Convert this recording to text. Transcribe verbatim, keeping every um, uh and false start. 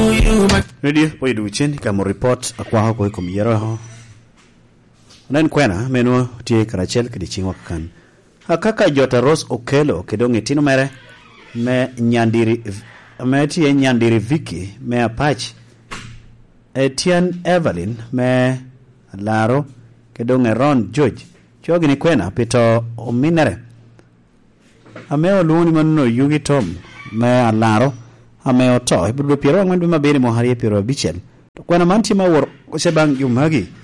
Radio boy du chen kamo report akwa ho ko komiyero ho nan kwena menu tie karachel kidi chingwa kan akaka jota Rose Okelo kedonge tino mere me nyandiri me tie nyandiri Vicky me Apache Etienne Evelyn me Laro kedonge Ron George chogi ni kwena pito ominere ameo luni manno Yugi Tom me Laro ameo to ibro piero ngwen bima bere mo hariye piero bichel to kwana manti ma wor ko se bang yumagi